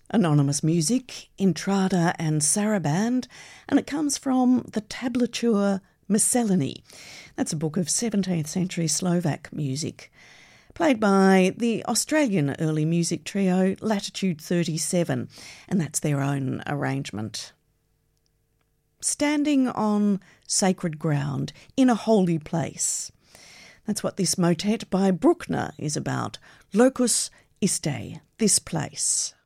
Anonymous music, Entrada and Saraband, and it comes from the tablature Miscellany. That's a book of 17th century Slovak music, played by the Australian early music trio Latitude 37, and that's their own arrangement. Standing on sacred ground, in a holy place. That's what this motet by Bruckner is about. Locus iste, this place.